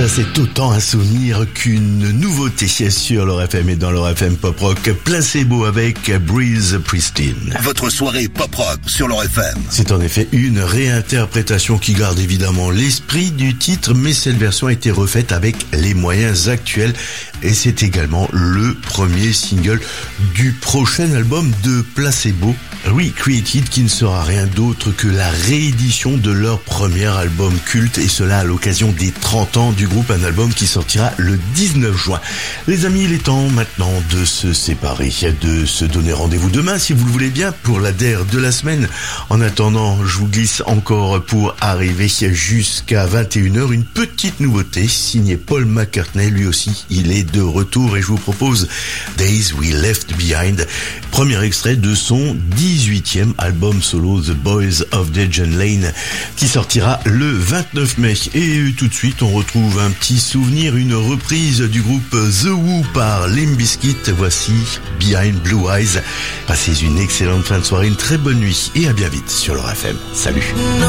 Ça, c'est autant un souvenir qu'une nouveauté sur leur FM et dans leur FM Pop Rock. Placebo avec Breeze Pristine. Votre soirée Pop Rock sur leur FM. C'est en effet une réinterprétation qui garde évidemment l'esprit du titre, mais cette version a été refaite avec les moyens actuels. Et c'est également le premier single du prochain album de Placebo, Recreated, qui ne sera rien d'autre que la réédition de leur premier album culte, et cela à l'occasion des 30 ans du groupe, un album qui sortira le 19 juin. Les amis, il est temps maintenant de se séparer, de se donner rendez-vous demain, si vous le voulez bien, pour la DER de la semaine. En attendant, je vous glisse encore pour arriver jusqu'à 21h une petite nouveauté signée Paul McCartney. Lui aussi, il est de retour et je vous propose Days We Left Behind, premier extrait de son 18e album solo The Boys of Dejan Lane, qui sortira le 29 mai. Et tout de suite, on retrouve un petit souvenir, une reprise du groupe The Who par Limp Bizkit. Voici Behind Blue Eyes. Passez une excellente fin de soirée, une très bonne nuit et à bien vite sur leur FM. Salut.